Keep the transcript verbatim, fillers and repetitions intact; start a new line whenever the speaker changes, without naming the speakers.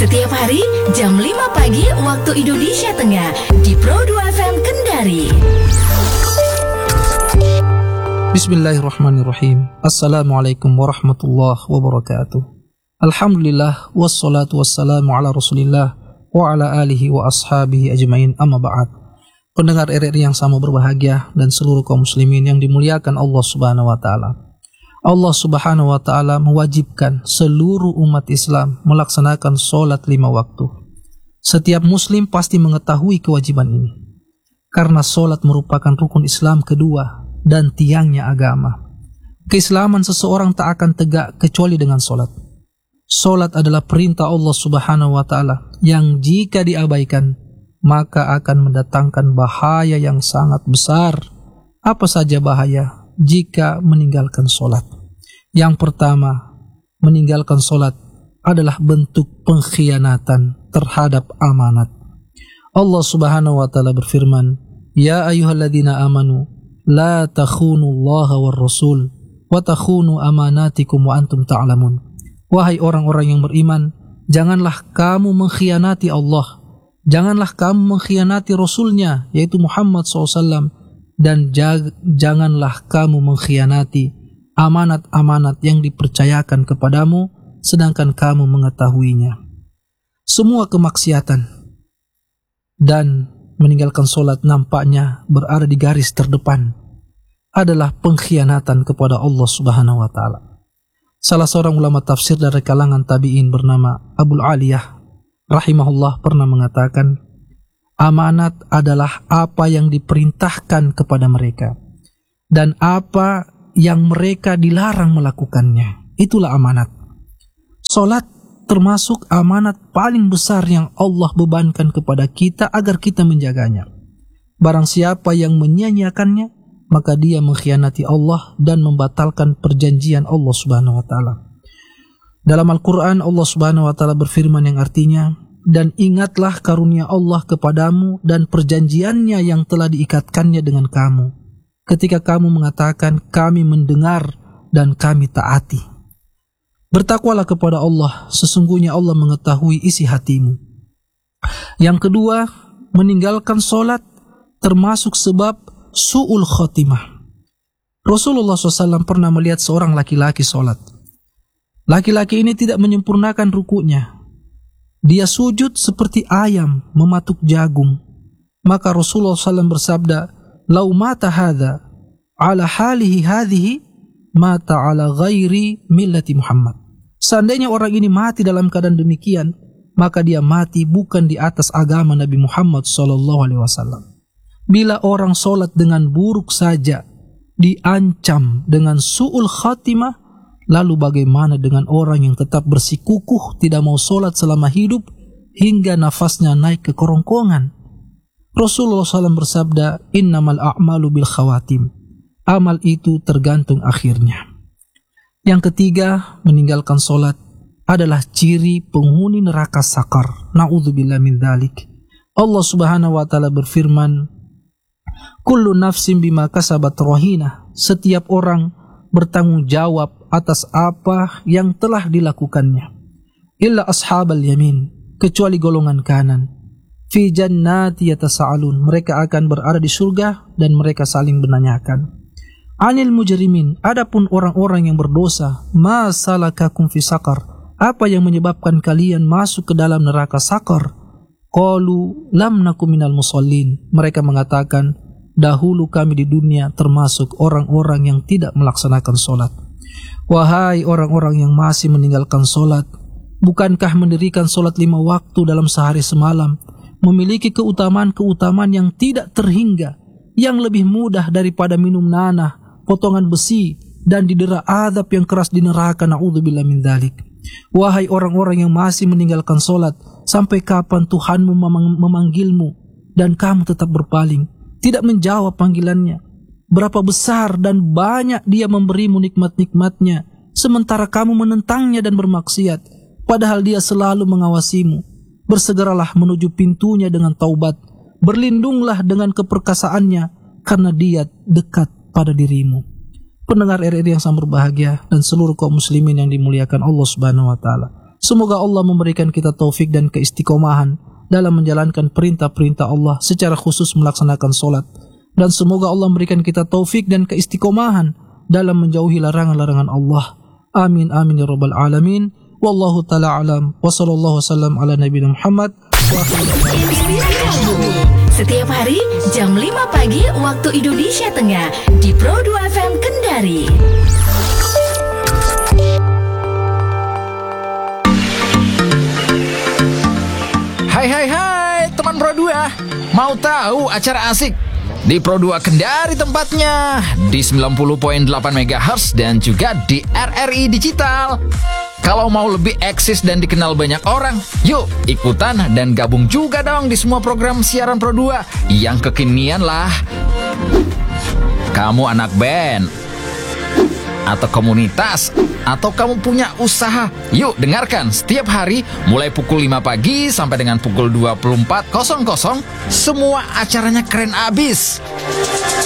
Setiap hari jam lima pagi waktu Indonesia Tengah di Pro dua F M Kendari.
Bismillahirrahmanirrahim. Assalamualaikum warahmatullahi wabarakatuh. Alhamdulillah wassalatu wassalamu ala Rasulillah wa ala alihi wa ashabihi ajmain, amma ba'd. Pendengar R R I yang sama berbahagia dan seluruh kaum muslimin yang dimuliakan Allah Subhanahu wa taala. Allah Subhanahu wa taala mewajibkan seluruh umat Islam melaksanakan sholat lima waktu. Setiap muslim pasti mengetahui kewajiban ini, karena sholat merupakan rukun Islam kedua dan tiangnya agama. Keislaman seseorang tak akan tegak kecuali dengan sholat. Sholat adalah perintah Allah Subhanahu wa taala yang jika diabaikan maka akan mendatangkan bahaya yang sangat besar. Apa saja bahaya jika meninggalkan sholat? Yang pertama, meninggalkan sholat adalah bentuk pengkhianatan terhadap amanat. Allah Subhanahu wa taala berfirman, "Ya ayyuhalladzina amanu la takhunu Allah war rasul wa takhunu amanatikum wa antum ta'lamun." Wahai orang-orang yang beriman, janganlah kamu mengkhianati Allah, janganlah kamu mengkhianati Rasulnya, yaitu Muhammad shallallahu alaihi wasallam, dan jag- janganlah kamu mengkhianati amanat-amanat yang dipercayakan kepadamu, sedangkan kamu mengetahuinya. Semua kemaksiatan dan meninggalkan sholat nampaknya berada di garis terdepan adalah pengkhianatan kepada Allah Subhanahu wa taala. Salah seorang ulama tafsir dari kalangan tabi'in bernama Abul Aliyah rahimahullah pernah mengatakan, amanat adalah apa yang diperintahkan kepada mereka dan apa yang mereka dilarang melakukannya. Itulah amanat. Salat termasuk amanat paling besar yang Allah bebankan kepada kita agar kita menjaganya. Barang siapa yang menyia-nyiakannya, maka dia mengkhianati Allah dan membatalkan perjanjian Allah Subhanahu wa taala. Dalam Al-Quran Allah Subhanahu wa taala berfirman yang artinya, dan ingatlah karunia Allah kepadamu dan perjanjiannya yang telah diikatkannya dengan kamu, ketika kamu mengatakan kami mendengar dan kami taati. Bertakwalah kepada Allah, sesungguhnya Allah mengetahui isi hatimu. Yang kedua, meninggalkan sholat termasuk sebab su'ul khotimah. Rasulullah shallallahu alaihi wasallam pernah melihat seorang laki-laki sholat. Laki-laki ini tidak menyempurnakan rukunya. Dia sujud seperti ayam mematuk jagung. Maka Rasulullah shallallahu alaihi wasallam bersabda, "Lau mata hadha ala halihi hadhihi mata ala ghairi millati Muhammad." Seandainya orang ini mati dalam keadaan demikian, maka dia mati bukan di atas agama Nabi Muhammad sallallahu alaihi wasallam. Bila orang sholat dengan buruk saja diancam dengan su'ul khatimah, lalu bagaimana dengan orang yang tetap bersikukuh tidak mau sholat selama hidup hingga nafasnya naik ke kerongkongan? Rasulullah shallallahu alaihi wasallam bersabda, "Innamal a'malu bil khawatim." Amal itu tergantung akhirnya. Yang ketiga, meninggalkan sholat adalah ciri penghuni neraka sakar. Na'udzubillah min dzalik. Allah Subhanahu wa taala berfirman, "Kullu nafsin bima kasabat rahinah." Setiap orang bertanggung jawab atas apa yang telah dilakukannya. Illa ashabal yamin, kecuali golongan kanan. Fi jannati yatasa'alun, mereka akan berada di surga dan mereka saling menanyakan. Anil mujrimin, adapun orang-orang yang berdosa, ma salakakum fi saqar, apa yang menyebabkan kalian masuk ke dalam neraka sakar? Qalu lam nakum minal musallin, mereka mengatakan, dahulu kami di dunia termasuk orang-orang yang tidak melaksanakan sholat. Wahai orang-orang yang masih meninggalkan sholat, bukankah mendirikan sholat lima waktu dalam sehari semalam memiliki keutamaan-keutamaan yang tidak terhingga, yang lebih mudah daripada minum nanah, potongan besi, dan didera azab yang keras di neraka. Na'udzubillah min dzalik. Wahai orang-orang yang masih meninggalkan sholat, sampai kapan Tuhanmu memang- memanggilmu dan kamu tetap berpaling, tidak menjawab panggilannya? Berapa besar dan banyak dia memberimu nikmat-nikmatnya, sementara kamu menentangnya dan bermaksiat, padahal dia selalu mengawasimu. Bersegeralah menuju pintunya dengan taubat, berlindunglah dengan keperkasaannya, karena dia dekat pada dirimu. Pendengar R R I yang sangat berbahagia dan seluruh kaum muslimin yang dimuliakan Allah Subhanahu wa taala. Semoga Allah memberikan kita taufik dan keistiqomahan dalam menjalankan perintah-perintah Allah, secara khusus melaksanakan solat. Dan semoga Allah memberikan kita taufik dan keistiqomahan dalam menjauhi larangan-larangan Allah. Amin amin ya rabbal alamin. Wallahu ta'ala alam. Wa sallallahu wasallam ala nabiyina Muhammad.
Setiap hari jam lima pagi waktu Indonesia Tengah di Pro dua F M Kendari.
Hai hai hai teman Pro dua, mau tahu acara asik? Di Pro dua Kendari tempatnya, di sembilan puluh koma delapan megahertz dan juga di R R I Digital. Kalau mau lebih eksis dan dikenal banyak orang, yuk ikutan dan gabung juga dong di semua program siaran Pro dua yang kekinian lah. Kamu anak band atau komunitas, atau kamu punya usaha, yuk dengarkan setiap hari mulai pukul lima pagi sampai dengan pukul dua puluh empat, semua acaranya keren abis.